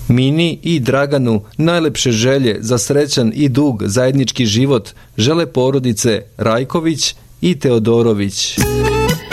Mini i Draganu najlepše želje za srećan i dug zajednički život žele porodice Rajković i Teodorović.